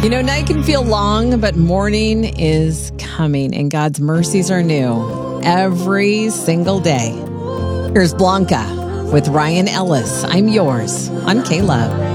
You know, night can feel long, but morning is coming, and God's mercies are new every single day. Here's Blanca with Ryan Ellis. I'm yours on K-Love.